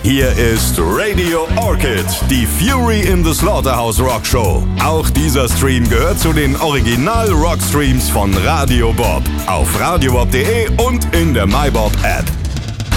Hier ist Radio Orchid, die Fury in the Slaughterhouse Rock Show. Auch dieser Stream gehört zu den Original-Rock-Streams von Radio Bob. Auf radiobob.de und in der MyBob-App.